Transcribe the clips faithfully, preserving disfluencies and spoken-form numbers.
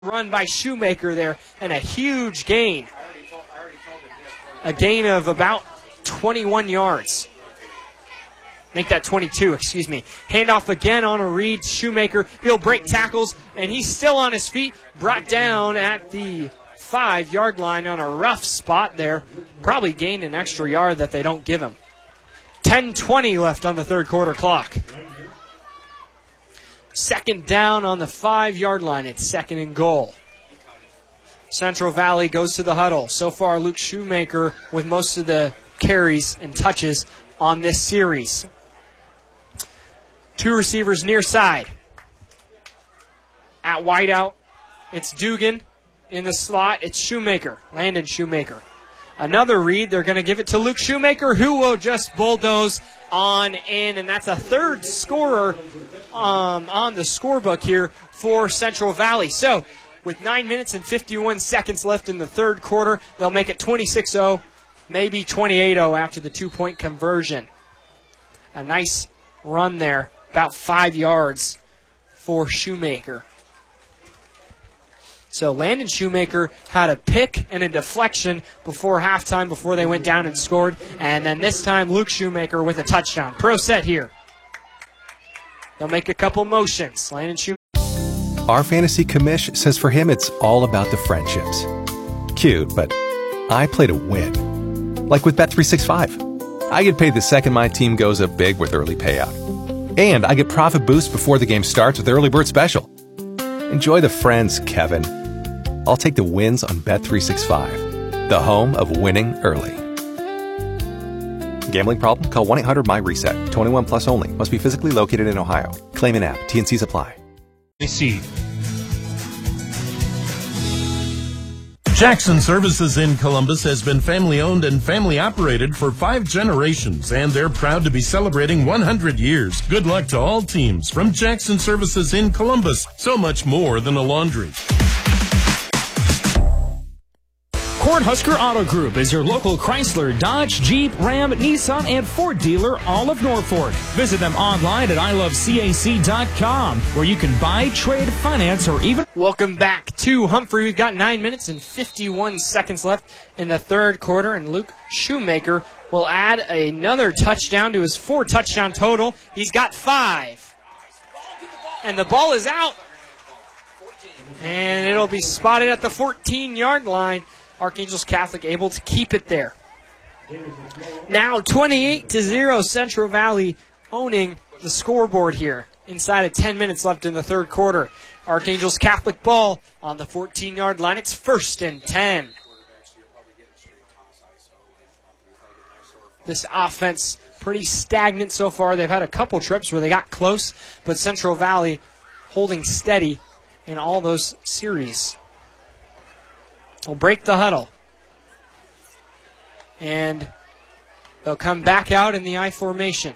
Run by Shoemaker there, and a huge gain. A gain of about twenty-one yards. Make that twenty-two, excuse me. Handoff again on a read. Shoemaker, he'll break tackles, and he's still on his feet. Brought down at the five-yard line on a rough spot there. Probably gained an extra yard that they don't give him. ten twenty left on the third quarter clock. Second down on the five-yard line. It's second and goal. Central Valley goes to the huddle. So far, Luke Shoemaker with most of the carries and touches on this series. Two receivers near side. At wideout, it's Dugan. In the slot, it's Shoemaker, Landon Shoemaker. Another read, they're going to give it to Luke Shoemaker, who will just bulldoze on in, and that's a third scorer um, on the scorebook here for Central Valley. So, with nine minutes and fifty-one seconds left in the third quarter, they'll make it twenty-six oh, maybe twenty-eight oh after the two-point conversion. A nice run there, about five yards for Shoemaker. So Landon Shoemaker had a pick and a deflection before halftime, before they went down and scored. And then this time, Luke Shoemaker with a touchdown. Pro set here. They'll make a couple motions. Landon Shoemaker. Our fantasy commish says for him it's all about the friendships. Cute, but I play to win. Like with Bet three sixty-five. I get paid the second my team goes up big with early payout. And I get profit boost before the game starts with Early Bird Special. Enjoy the friends, Kevin. I'll take the wins on Bet three sixty-five, the home of winning early. Gambling problem? Call one eight hundred my reset. twenty-one plus only. Must be physically located in Ohio. Claim an app. T and C's apply. Jackson Services in Columbus has been family-owned and family-operated for five generations, and they're proud to be celebrating one hundred years. Good luck to all teams from Jackson Services in Columbus. So much more than a laundry. Cornhusker Auto Group is your local Chrysler, Dodge, Jeep, Ram, Nissan, and Ford dealer all of Norfolk. Visit them online at I love C A C dot com, where you can buy, trade, finance, or even... Welcome back to Humphrey. We've got nine minutes and fifty-one seconds left in the third quarter, and Luke Shoemaker will add another touchdown to his four touchdown total. He's got five. And the ball is out. And it'll be spotted at the fourteen-yard line. Archangels Catholic able to keep it there. Now twenty-eight to zero, Central Valley owning the scoreboard here. Inside of ten minutes left in the third quarter. Archangels Catholic ball on the fourteen-yard line. It's first and ten. This offense pretty stagnant so far. They've had a couple trips where they got close, but Central Valley holding steady in all those series. Will break the huddle. And they'll come back out in the I formation.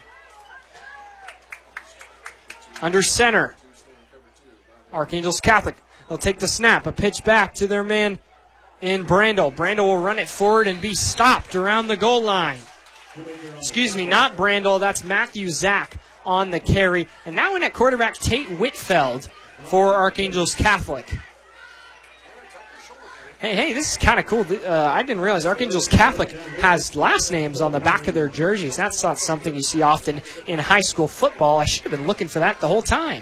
Under center. Archangels Catholic. They'll take the snap. A pitch back to their man in Brandel. Brandel will run it forward and be stopped around the goal line. Excuse me, not Brandel. That's Matthew Zach on the carry. And now in at quarterback, Tate Whitfeld for Archangels Catholic. Hey, hey, this is kind of cool. Uh, I didn't realize Archangels Catholic has last names on the back of their jerseys. That's not something you see often in high school football. I should have been looking for that the whole time.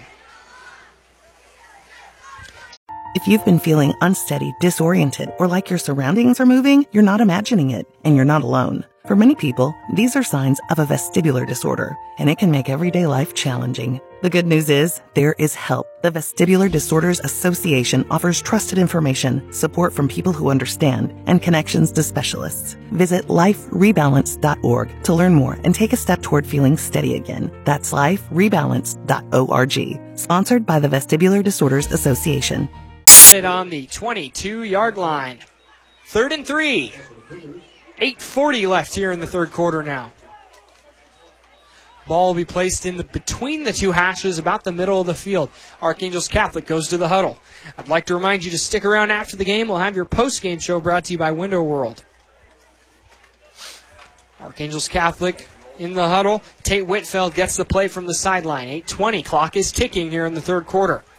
If you've been feeling unsteady, disoriented, or like your surroundings are moving, you're not imagining it, and you're not alone. For many people, these are signs of a vestibular disorder, and it can make everyday life challenging. The good news is, there is help. The Vestibular Disorders Association offers trusted information, support from people who understand, and connections to specialists. Visit life rebalance dot org to learn more and take a step toward feeling steady again. That's life rebalance dot org. Sponsored by the Vestibular Disorders Association. On the twenty-two-yard line. Third and three. eight forty left here in the third quarter now. Ball will be placed in the between the two hashes, about the middle of the field. Archangels Catholic goes to the huddle. I'd like to remind you to stick around after the game. We'll have your post-game show brought to you by Window World. Archangels Catholic in the huddle. Tate Whitfeld gets the play from the sideline. eight twenty, clock is ticking here in the third quarter.